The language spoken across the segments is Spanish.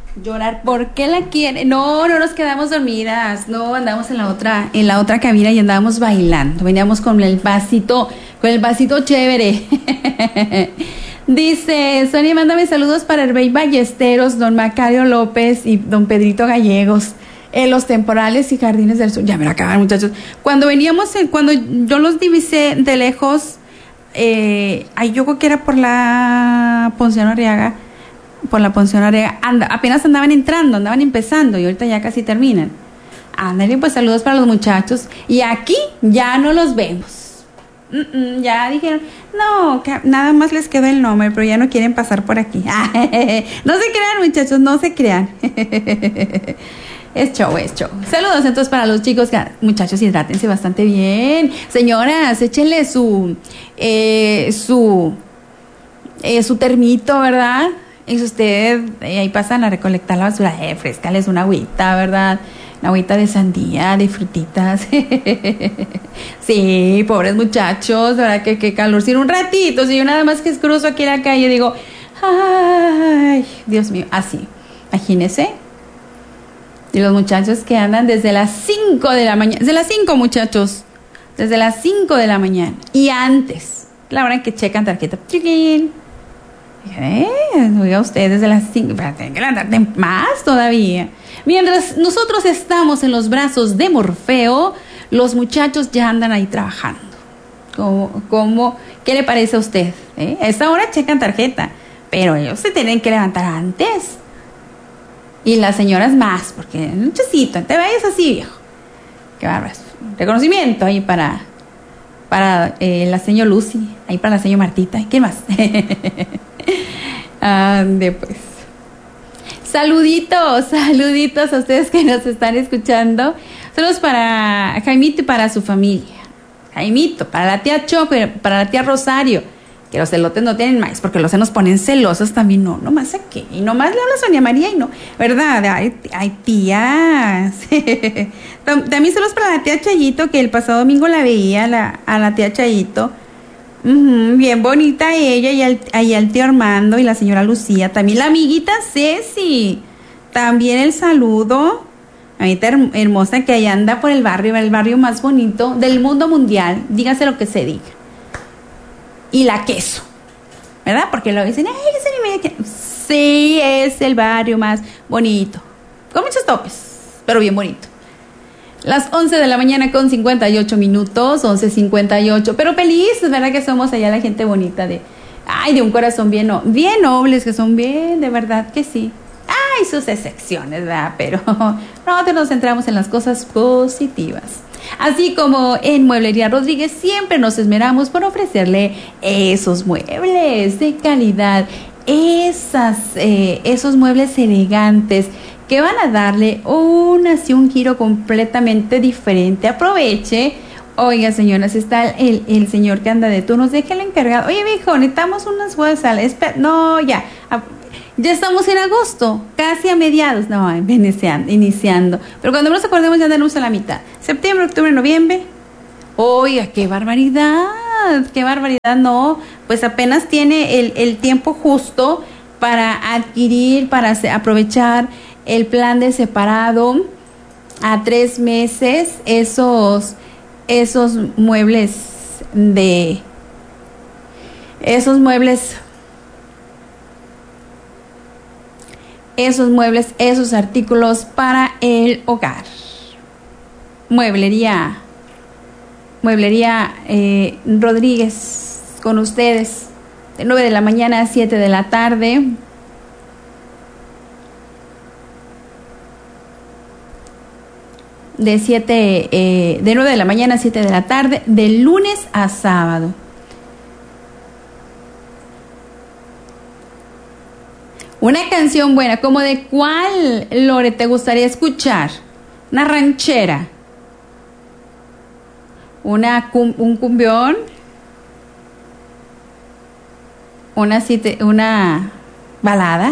Llorar, ¿por qué la quiere? No, no nos quedamos dormidas, no, andamos en la otra cabina y andábamos bailando, veníamos con el vasito chévere. Dice, Sonia, mándame saludos para Herbey Ballesteros, don Macario López y don Pedrito Gallegos, en los temporales y jardines del sur. Ya me lo acaban, muchachos. Cuando yo los divisé de lejos, yo creo que era por la Ponce Arriaga, apenas andaban empezando y ahorita ya casi terminan. Ándale, pues saludos para los muchachos. Y aquí ya no los vemos. Ya dijeron, no, nada más les quedó el nombre, pero ya no quieren pasar por aquí. No se crean, muchachos, no se crean. Es show. Saludos entonces para los chicos, muchachos, hidrátense bastante bien. Señoras, échenle su termito, ¿verdad? Y si usted ahí pasan a recolectar la basura, frescales una agüita, ¿verdad? Una agüita de sandía, de frutitas. Sí, pobres muchachos, ¿verdad? Que calor. Si un ratito, si yo nada más que cruzo aquí la calle digo, ay, Dios mío, así. Imagínese. Y los muchachos que andan desde las 5 de la mañana. Desde las 5, muchachos. Desde las 5 de la mañana. Y antes. La hora en que checan tarjeta. ¡Chiquín! Oiga usted, desde las 5. Tienen que levantarte más todavía. Mientras nosotros estamos en los brazos de Morfeo, los muchachos ya andan ahí trabajando. ¿Qué le parece a usted? A esa hora checan tarjeta. Pero ellos se tienen que levantar antes. Y las señoras más, porque nochecito, te vayas así, viejo. Qué bárbaro. Reconocimiento ahí para la señora Lucy, ahí para la señora Martita. ¿Qué más? Ande pues. Saluditos a ustedes que nos están escuchando. Saludos para Jaimito y para su familia. Jaimito, para la tía Chope, para la tía Rosario. Que los elotes no tienen maíz, porque los se nos ponen celosos también. No, nomás aquí. Y nomás le habla a Sonia María y no. ¿Verdad? Ay, tías. También saludos para la tía Chayito, que el pasado domingo la veía, a la tía Chayito. Bien bonita ella y al tío Armando y la señora Lucía. También la amiguita Ceci. También el saludo. Amiguita hermosa que allá anda por el barrio más bonito del mundo mundial. Dígase lo que se diga. Y la Queso, ¿verdad? Porque lo dicen, sí, es el barrio más bonito, con muchos topes, pero bien bonito. Las 11 de la mañana con 58 minutos, 11:58, pero felices, ¿verdad? Que somos allá la gente bonita de un corazón bien nobles, que son bien, de verdad que sí. Hay sus excepciones, ¿verdad? Pero nosotros nos centramos en las cosas positivas. Así como en Mueblería Rodríguez siempre nos esmeramos por ofrecerle esos muebles de calidad, esos muebles elegantes que van a darle un giro completamente diferente. Aproveche. Oiga, señoras, está el señor que anda de turnos, déjale encargado. Oye, viejo, necesitamos unas bolsas. No, ya estamos en agosto, casi a mediados, no, iniciando. Pero cuando nos acordemos ya tenemos a la mitad. Septiembre, octubre, noviembre. Oiga, qué barbaridad, no. Pues apenas tiene el tiempo justo para adquirir, para aprovechar el plan de separado a 3 meses, esos muebles esos artículos para el hogar. Mueblería Rodríguez con ustedes de 9 de la mañana a 7 de la tarde. De 9 de la mañana a 7 de la tarde, de lunes a sábado. Una canción buena, ¿como de cuál, Lore, te gustaría escuchar? Una ranchera, un cumbión, una balada.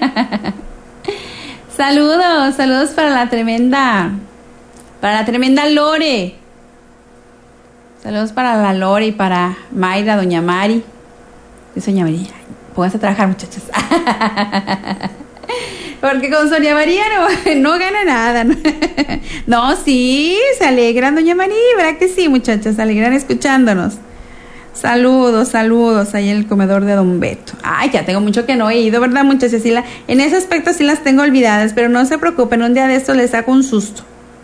Saludos para la tremenda Lore. Saludos para la Lore y para Mayra, doña Mari. Doña María. Pónganse a trabajar, muchachos. Porque con Sonia María no gana nada. ¿No? No, sí, se alegran, doña María, ¿verdad que sí, muchachas? Se alegran escuchándonos. Saludos ahí en el comedor de Don Beto. Ay, ya tengo mucho que no he ido, ¿verdad, muchachas? Sí, en ese aspecto sí las tengo olvidadas, pero no se preocupen, un día de esto les saco un susto.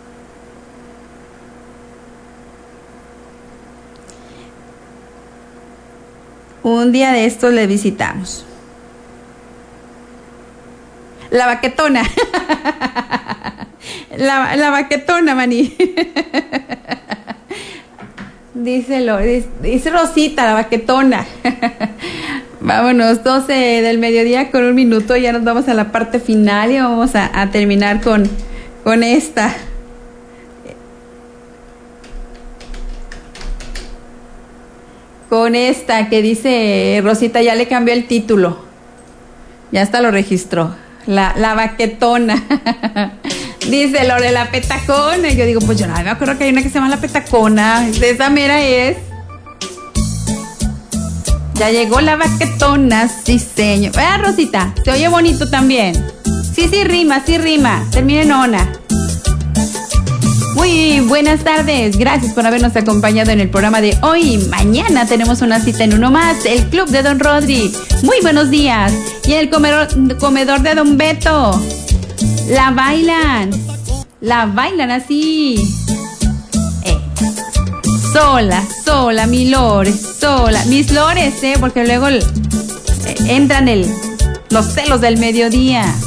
Un día de estos le visitamos. La baquetona. La baquetona, maní. Dice Rosita, la baquetona. Vámonos, 12 del mediodía con 1 minuto. Ya nos vamos a la parte final y vamos a terminar con esta. Con esta que dice Rosita, ya le cambió el título. Ya hasta lo registró. La baquetona. Dice Lore, la petacona. Y yo digo, pues yo no me acuerdo que hay una que se llama la petacona. Esa mera es. Ya llegó la baquetona, sí señor. Rosita, se oye bonito también. Sí rima. Termina en ona. Muy buenas tardes, gracias por habernos acompañado en el programa de hoy. Mañana tenemos una cita en uno más, el Club de Don Rodri. Muy buenos días. Y el comedor de Don Beto. La bailan así. Sola, mis lores, porque luego entran los celos del mediodía.